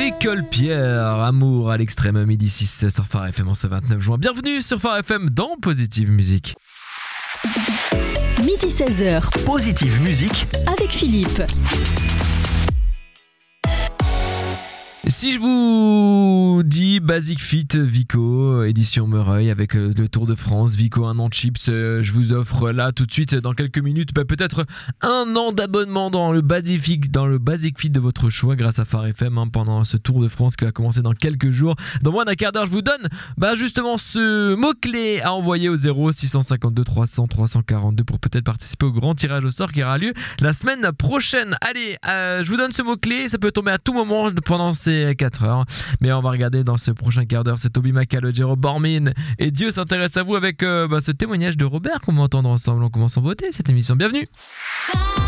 École Pierre, amour à l'extrême, midi 6 sur Phare FM en ce 29 juin. Bienvenue sur Phare FM dans Positive Musique. Midi 16h. Positive Musique avec Philippe. Si je vous dis Basic Fit Vico, édition Meureuil avec le Tour de France, Vico 1 an de chips, je vous offre là tout de suite dans quelques minutes peut-être un an d'abonnement dans le Basic Fit de votre choix grâce à Phare FM pendant ce Tour de France qui va commencer dans quelques jours. Dans moins d'un quart d'heure, je vous donne justement ce mot-clé à envoyer au 0652 300 342 pour peut-être participer au grand tirage au sort qui aura lieu la semaine prochaine. Allez, je vous donne ce mot-clé, ça peut tomber à tout moment pendant ces 4 heures. Mais on va regarder dans ce prochain quart d'heure, c'est Toby Macalogero, Bormin et Dieu s'intéresse à vous avec ce témoignage de Robert qu'on va entendre ensemble. On commence en beauté cette émission. Bienvenue.